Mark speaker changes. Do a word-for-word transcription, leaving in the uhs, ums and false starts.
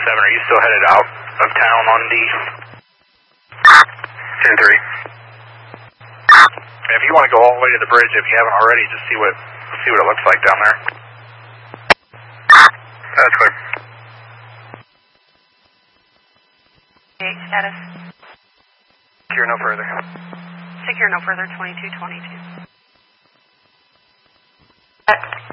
Speaker 1: seven, are you still headed out of town on D? ten three. If you want to go all the way to the bridge, if you haven't already, just see what see what it looks like down there. That's clear.
Speaker 2: Status?
Speaker 1: Secure no further.
Speaker 2: Secure no further, twenty-two twenty-two.